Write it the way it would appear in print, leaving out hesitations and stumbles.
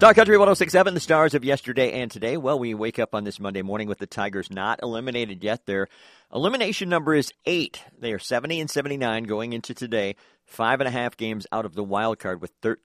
Star Country 106.7, the stars of yesterday and today. Well, we wake up on this Monday morning with the Tigers not eliminated yet. Their elimination number is 8. They are 70 and 79 going into today. 5.5 games out of the wild card with 13